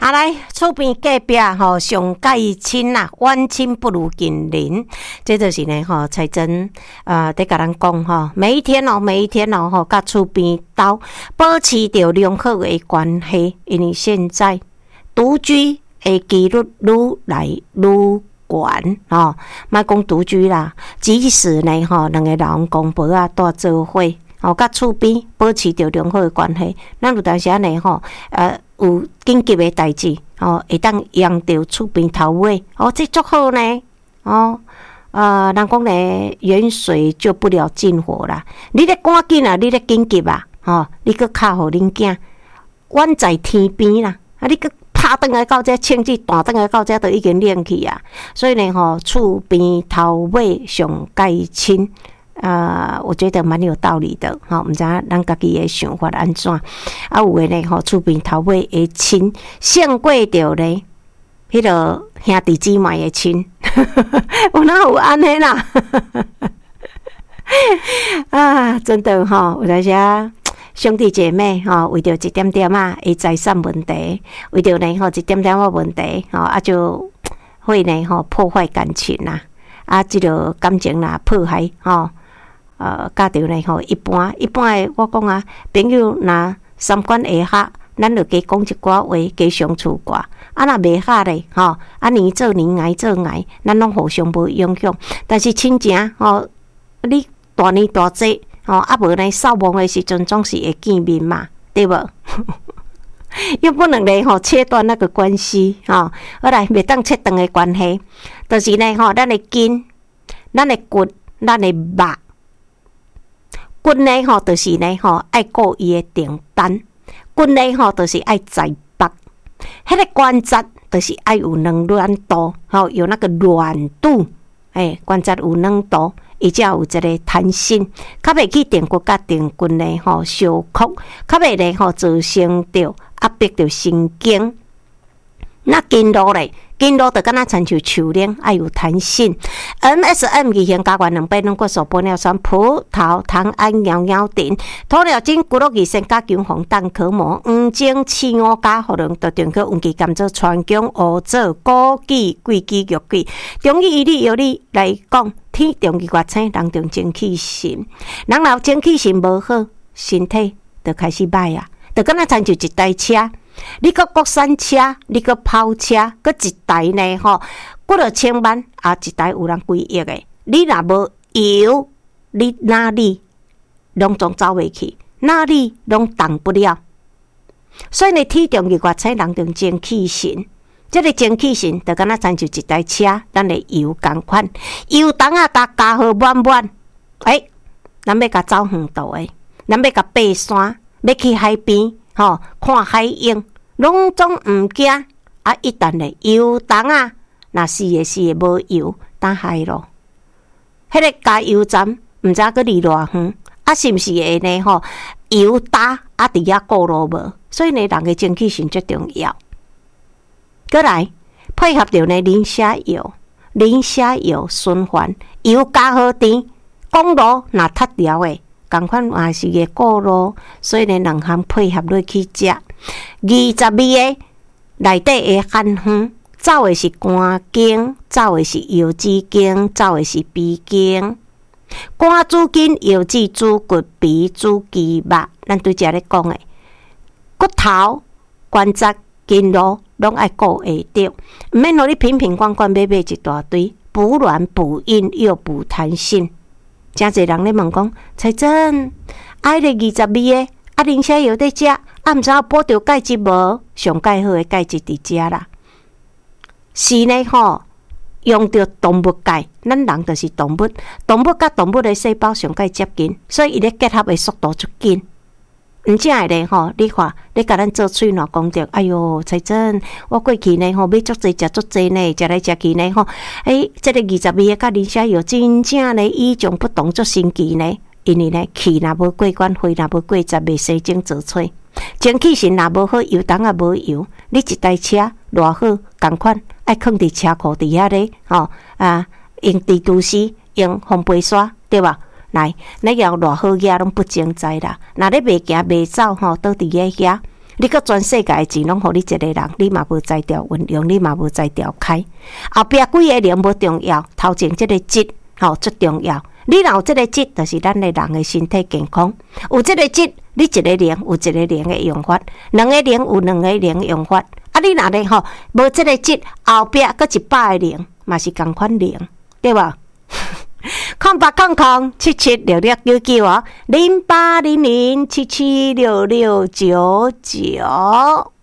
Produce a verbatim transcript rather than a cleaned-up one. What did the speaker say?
啊来，厝边隔壁吼上介亲啦，远亲不如近邻。这就是呢吼，才真呃，得甲咱讲吼，每一天哦，每一天哦吼，甲厝边斗保持着良好的关系，因为现在独居的几率愈来愈悬吼，莫讲独居啦，即使呢吼，两个老公婆啊住做伙。吼，甲厝边保持着良好的关系，咱有当时呢吼，呃，有紧急的代志，吼，会当用着厝边头尾，哦，这足好呢，哦，呃，人讲呢，远水救不了近火啦，你咧赶紧啊，你咧紧急啊，吼，你搁敲互恁囝，远在天边啦，啊，你搁拍转来到这清气弹转来到这都已经冷去啊，所以呢吼，厝边头尾上介亲。呃，我觉得蛮有道理的，吼，毋知影咱家己的想法安怎？啊，有诶呢，吼，厝边头尾的亲，胜过着呢，迄个兄弟姊妹的亲，有哪有安尼啦？啊，真的吼，有当时兄弟姐妹吼，为着一点点啊，的财产问题，为着呢吼一点点的问题，吼啊就会呢吼破坏感情啦，啊，即个感情啦破坏吼。呃，家庭呢吼，一般一般诶，我讲啊，朋友若三观会合，咱就加讲一寡话，加相处寡。啊，若袂合咧，吼，啊年做年，挨做挨，咱拢互相无影响。但是亲情吼，你大年大节吼，啊无呢扫墓诶时阵，总是会见面嘛，对无？又不能咧吼切断那个关系吼，好来袂当切断诶关系，就是呢吼，咱诶筋，咱诶骨，咱诶肉。骨呢吼，就是呢吼，爱顾伊诶订单；骨呢吼，就是爱在北。迄个关节就是爱有软软度，吼，有那个软度，诶，关节有软度，伊才有一个弹性，较袂去定骨甲定骨呢吼相曲，较袂呢吼造成着压迫着神经。那筋络咧？筋络就敢若亲像树链，爱有弹性。M S M 二型加权两百种骨素玻尿酸、葡萄糖胺、尿尿锭、鸵鸟精、骨骼异性加强红蛋壳膜、黄精、刺五加荷隆特定去运气甘蔗、川芎、乌棗、枸杞、桂枝、玉桂。中医医理药理来讲，天中医外青，人中精气神。人若精气神无好，身体就开始歹啊，就敢若亲像一台车。你搁国产车，你搁跑车，搁一台呢吼，几落千万啊！一台有人几亿的，你若无油，你哪里拢总走袂去，哪里拢动不了。所以呢，体重越外青，人中精气神。这个精气神就敢若亲像一台车，咱的油共款，油桶啊，甲加好满满。诶，咱要甲走远途的，咱要甲爬山，要去海边。吼、哦，看海鹰，拢总毋惊啊！一旦咧油桶啊，若是诶是诶无油，打海咯。迄、那个加油站毋知佫离偌远，啊是毋是会呢？吼，油打啊伫遐过路无？所以呢，人诶精气神最重要。过来配合着呢磷虾油，磷虾油循环，油加好甜，公路若塌条诶。共款也是个过路，所以呢，两项配合落去食。二十味个内底的含方，走的是肝经，走的是腰子经，走的是鼻经。肝主筋，腰子主骨，鼻主肌肉。咱对遮咧讲的，骨头、关节、筋络拢爱顾会着，毋免互你瓶瓶罐罐买买一大堆，补软补阴又补弹性。真侪人咧问讲，彩珍，爱咧二十味诶，啊，磷虾油在食，啊，毋知影补着钙质无？上介好诶钙质伫遮啦。是呢吼，用着动物钙，咱人就是动物，动物甲动物诶细胞上介接近，所以伊咧结合诶速度足紧。毋正会咧吼，你看，你甲咱做喙暖讲着，哎哟，彩珍，我过去呢吼，买足济食足济呢，食来食去呢吼，诶，即、這個二十味甲磷蝦油真正呢與眾不同，足神奇呢，因為呢氣若無過關，肺若無過十，袂生精做吹，精氣神若無好，油桶也無油，你一台車偌好，共款愛囥佇車庫底下咧，吼啊，用地都市用烘焙刷，對吧？來，你要偌好嘢攏不精在啦。若你袂行袂走吼，倒伫咧遐， 你个全世界的钱拢互你一个人，你嘛无才调运用，你嘛无才调开。后壁几个零无重要，头前即个质吼最重要。你若有即个质，就是咱的人的身体健康。有即个质，你一个零有一个零的用法，两个零有两个零的用法。啊，你若咧吼无即个质，后壁搁一百个零，嘛是共款零，对无？空八空空七七六六九九哦，零八零零七七六六九九。